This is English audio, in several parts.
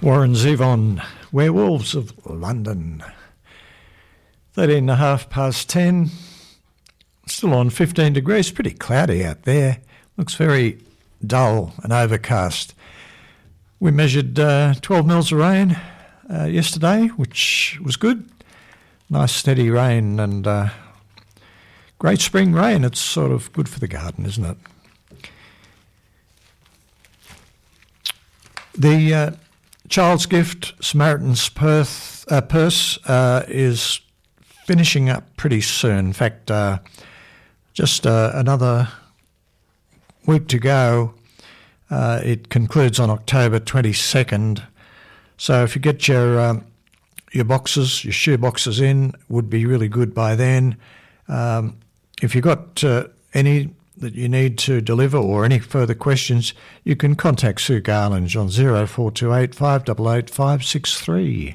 Warren Zevon, Werewolves of London. 10:13, still on 15 degrees, pretty cloudy out there. Looks very dull and overcast. We measured 12 mils of rain yesterday, which was good. Nice steady rain and great spring rain. It's sort of good for the garden, isn't it? The Child's Gift Samaritan's Purse is finishing up pretty soon. In fact, just another week to go. It concludes on October 22nd. So if you get your boxes, your shoe boxes in, would be really good by then. If you've got any that you need to deliver or any further questions, you can contact Sue Garland on 0428 588 563.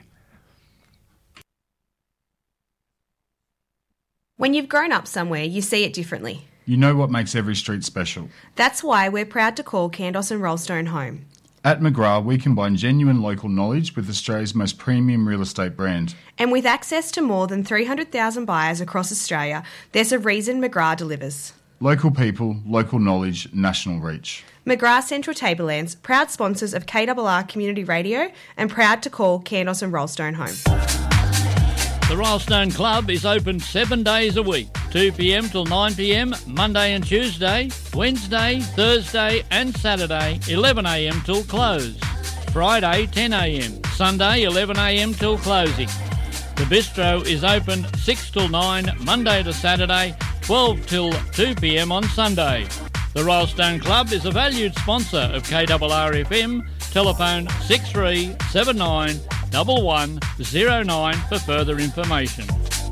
When you've grown up somewhere, you see it differently. You know what makes every street special. That's why we're proud to call Kandos and Rollstone home. At McGrath, we combine genuine local knowledge with Australia's most premium real estate brand. And with access to more than 300,000 buyers across Australia, there's a reason McGrath delivers. Local people, local knowledge, national reach. McGrath Central Tablelands, proud sponsors of KRR Community Radio and proud to call Kandos and Rollstone home. The Rollstone Club is open 7 days a week, 2 p.m. till 9 p.m, Monday and Tuesday, Wednesday, Thursday and Saturday, 11 a.m. till close. Friday, 10 a.m, Sunday, 11 a.m. till closing. The bistro is open 6 till 9, Monday to Saturday, 12 till 2 p.m. on Sunday. The Rollstone Club is a valued sponsor of KRR-FM. Telephone 6379 1109 for further information.